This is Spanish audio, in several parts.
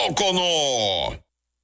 poco no?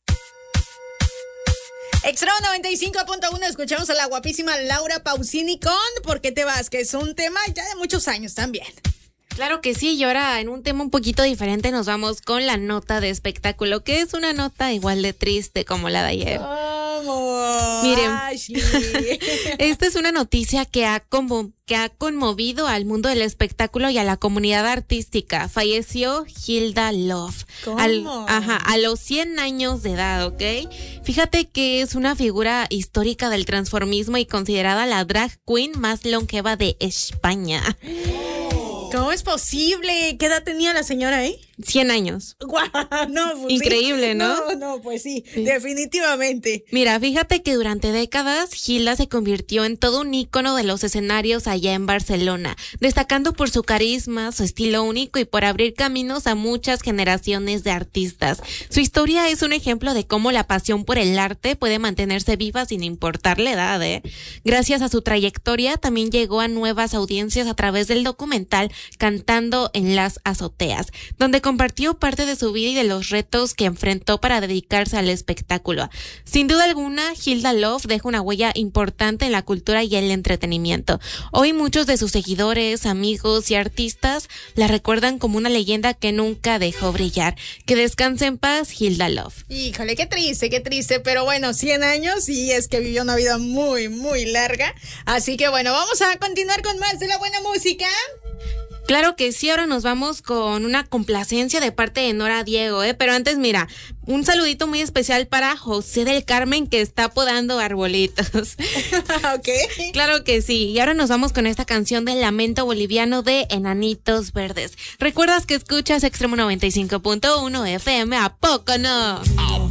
Extra 95.1, escuchamos a la guapísima Laura Pausini con ¿Por qué te vas? Que es un tema ya de muchos años también. Claro que sí, y ahora en un tema un poquito diferente nos vamos con la nota de espectáculo, que es una nota igual de triste como la de ayer. ¡Vamos! Miren, Ashley. esta es una noticia que ha conmovido al mundo del espectáculo y a la comunidad artística. Falleció Hilda Love. ¿Cómo? A los 100 años de edad, ¿ok? Fíjate que es una figura histórica del transformismo y considerada la drag queen más longeva de España. ¿Cómo es posible? ¿Qué edad tenía la señora ahí? 100 años. ¡Guau! No, pues Increíble, sí. ¿no? No, pues sí, definitivamente. Mira, fíjate que durante décadas Hilda se convirtió en todo un ícono de los escenarios allá en Barcelona, destacando por su carisma, su estilo único y por abrir caminos a muchas generaciones de artistas. Su historia es un ejemplo de cómo la pasión por el arte puede mantenerse viva sin importar la edad, ¿eh? Gracias a su trayectoria también llegó a nuevas audiencias a través del documental Cantando en las azoteas, donde compartió parte de su vida y de los retos que enfrentó para dedicarse al espectáculo. Sin duda alguna, Hilda Love deja una huella importante en la cultura y el entretenimiento. Hoy muchos de sus seguidores, amigos y artistas la recuerdan como una leyenda que nunca dejó brillar. Que descanse en paz, Hilda Love. Híjole, qué triste, pero bueno, 100 años y es que vivió una vida muy, muy larga. Así que bueno, vamos a continuar con más de la buena música. Claro que sí, ahora nos vamos con una complacencia de parte de Nora Diego, pero antes mira, un saludito muy especial para José del Carmen que está podando arbolitos. Ok. Claro que sí, y ahora nos vamos con esta canción del lamento boliviano de Enanitos Verdes. ¿Recuerdas que escuchas Extremo 95.1 FM? ¿A poco no?